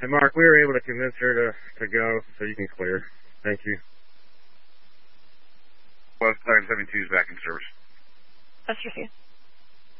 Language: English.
Hey, Mark, we were able to convince her to go, so you can clear. Thank you. Well, 572 is back in service. That's received.